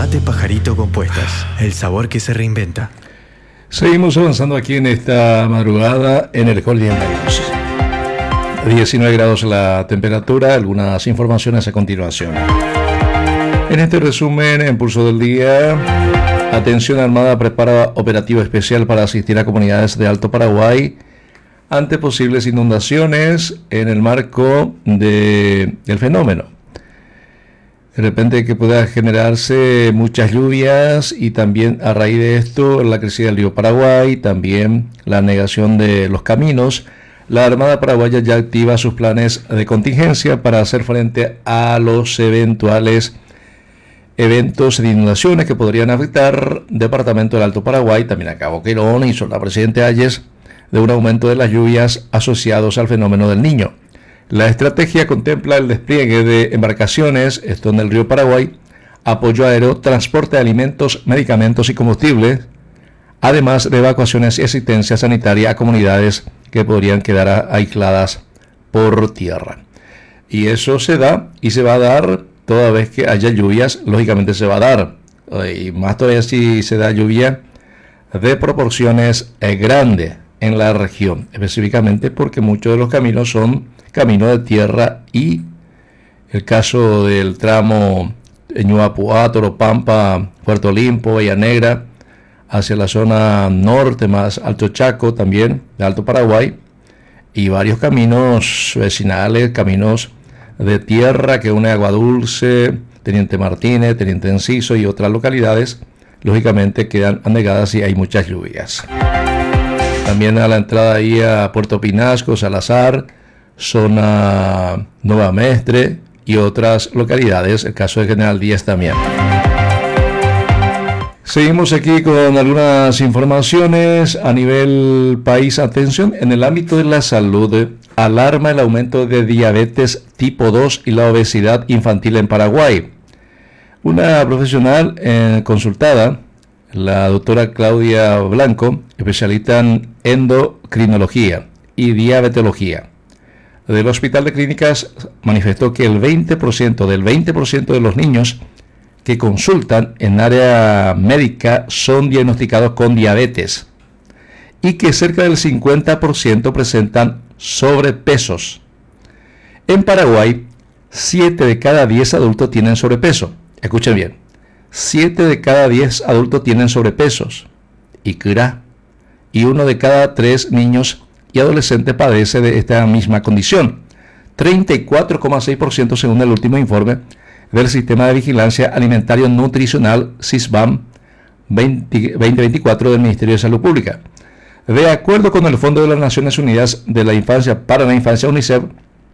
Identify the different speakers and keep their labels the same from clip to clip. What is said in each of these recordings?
Speaker 1: Mate Pajarito Compuestas, el sabor que se reinventa.
Speaker 2: Seguimos avanzando aquí en esta madrugada en el Hall 19 grados la temperatura, algunas informaciones a continuación. En este resumen, en Pulso del Día, Atención Armada prepara operativo especial para asistir a comunidades de Alto Paraguay ante posibles inundaciones en el marco del fenómeno. De repente que pueda generarse muchas lluvias y también a raíz de esto la crecida del río Paraguay, también la anegación de los caminos. La Armada Paraguaya ya activa sus planes de contingencia para hacer frente a los eventuales eventos de inundaciones que podrían afectar departamento del Alto Paraguay, también a Cabo Quirón y zona Presidente Hayes, de un aumento de las lluvias asociados al fenómeno del Niño. La estrategia contempla el despliegue de embarcaciones, esto en el río Paraguay, apoyo aéreo, transporte de alimentos, medicamentos y combustibles, además de evacuaciones y asistencia sanitaria a comunidades que podrían quedar aisladas por tierra. Y eso se da y se va a dar toda vez que haya lluvias, lógicamente se va a dar. Y más todavía si se da lluvia de proporciones grandes en la región, específicamente porque muchos de los caminos son caminos de tierra y el caso del tramo Ñuapuá, Toropampa, Puerto Limpo, Bahía Negra, hacia la zona norte más Alto Chaco también, de Alto Paraguay, y varios caminos vecinales, caminos de tierra que une Agua Dulce, Teniente Martínez, Teniente Enciso y otras localidades, lógicamente quedan anegadas y hay muchas lluvias. También a la entrada ahí a Puerto Pinasco, Salazar, zona Nueva Mestre y otras localidades, el caso de General Díaz también. Seguimos aquí con algunas informaciones a nivel país. Atención, en el ámbito de la salud, alarma el aumento de diabetes tipo 2 y la obesidad infantil en Paraguay. Una profesional consultada, la doctora Claudia Blanco, especialista en endocrinología y diabetología del Hospital de Clínicas, manifestó que el 20% de los niños que consultan en área médica son diagnosticados con diabetes y que cerca del 50% presentan sobrepesos. En Paraguay, 7 de cada 10 adultos tienen sobrepeso. Escuchen bien, 7 de cada 10 adultos tienen sobrepesos y 1 de cada 3 niños y adolescentes padece de esta misma condición. 34,6% según el último informe del Sistema de Vigilancia Alimentario Nutricional SISBAM 2024 del Ministerio de Salud Pública. De acuerdo con el Fondo de las Naciones Unidas de la Infancia para la Infancia, UNICEF,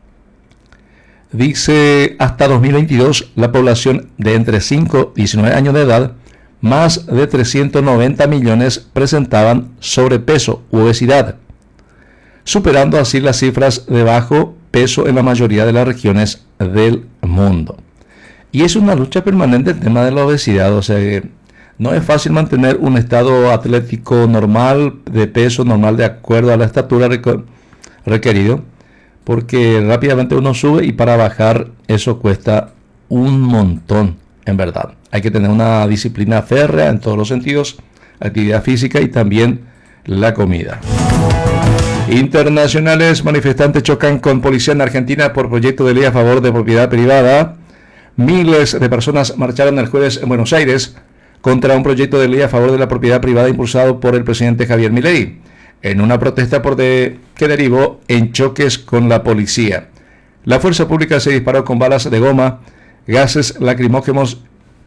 Speaker 2: dice hasta 2022 la población de entre 5 y 19 años de edad, más de 390 millones presentaban sobrepeso u obesidad, superando así las cifras de bajo peso en la mayoría de las regiones del mundo. Y es una lucha permanente el tema de la obesidad, o sea, no es fácil mantener un estado atlético normal, de peso normal de acuerdo a la estatura requerido, porque rápidamente uno sube y para bajar eso cuesta un montón, en verdad. Hay que tener una disciplina férrea en todos los sentidos, actividad física y también la comida. Internacionales, manifestantes chocan con policía en Argentina por proyecto de ley a favor de propiedad privada. Miles de personas marcharon el jueves en Buenos Aires contra un proyecto de ley a favor de la propiedad privada impulsado por el presidente Javier Milei, en una protesta que derivó en choques con la policía. La fuerza pública se disparó con balas de goma, gases lacrimógenos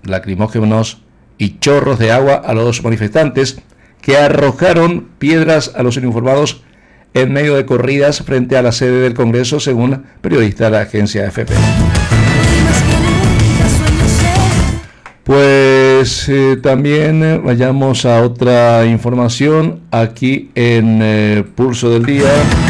Speaker 2: y chorros de agua a los manifestantes, que arrojaron piedras a los uniformados en medio de corridas frente a la sede del Congreso, según periodista de la agencia AFP. Pues también vayamos a otra información aquí en Pulso del Día.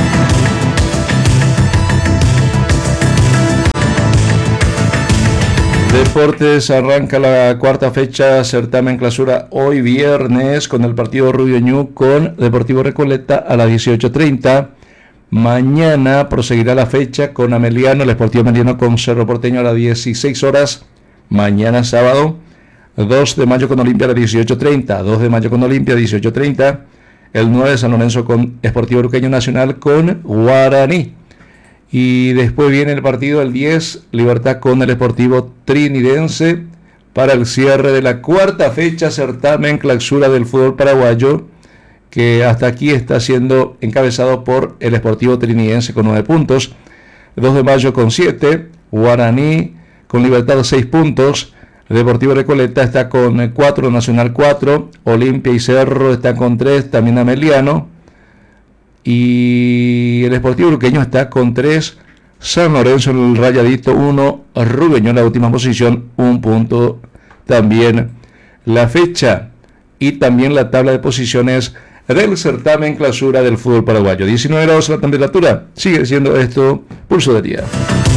Speaker 2: Deportes, arranca la cuarta fecha, certamen clausura hoy viernes con el partido Rubio Ñu con Deportivo Recoleta a las 18:30. Mañana proseguirá la fecha con Ameliano, el Sportivo Ameliano con Cerro Porteño a las 16 horas. Mañana sábado 2 de Mayo con Olimpia a las 18:30. 2 de Mayo con Olimpia, 18:30. El 9 de San Lorenzo con Sportivo Luqueño Nacional con Guaraní. Y después viene el partido del 10, Libertad con el Sportivo Trinidense, para el cierre de la cuarta fecha, certamen clausura del fútbol paraguayo, que hasta aquí está siendo encabezado por el Sportivo Trinidense con 9 puntos. 2 de Mayo con 7, Guaraní con Libertad 6 puntos, el Deportivo Recoleta está con 4, Nacional 4, Olimpia y Cerro están con 3, también Ameliano, y el Sportivo Luqueño está con 3, San Lorenzo en el Rayadito 1, Rubeño en la última posición 1 punto. También la fecha y también la tabla de posiciones del certamen clausura del fútbol paraguayo. 19 grados la temperatura, sigue siendo esto Pulso del Día.